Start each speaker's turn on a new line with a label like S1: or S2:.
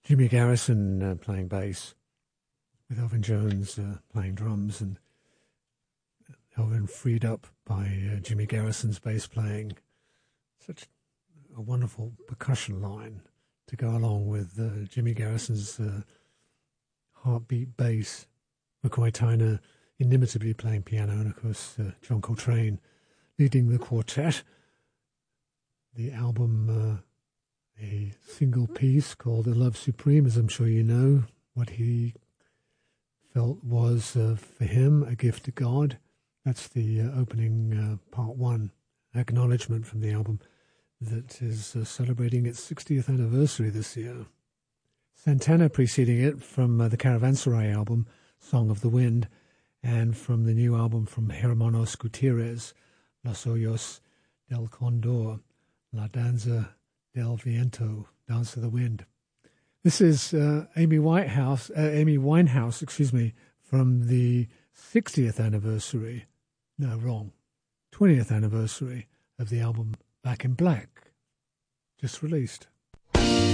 S1: Jimmy Garrison playing bass, with Elvin Jones playing drums, and Elvin freed up by Jimmy Garrison's bass playing. Such a wonderful percussion line to go along with Jimmy Garrison's heartbeat bass. McCoy Tyner inimitably playing piano, and of course John Coltrane leading the quartet. The album, a single piece called A Love Supreme, as I'm sure you know, what he felt was for him a gift to God. That's the opening part one, acknowledgement from the album that is celebrating its 60th anniversary this year. Santana preceding it from the Caravanserai album, Song of the Wind, and from the new album from Hermanos Gutierrez, Los Ojos del Condor, La Danza del Viento, Dance of the Wind. This is Amy Winehouse, from the 60th anniversary, 20th anniversary of the album Back in Black, just released.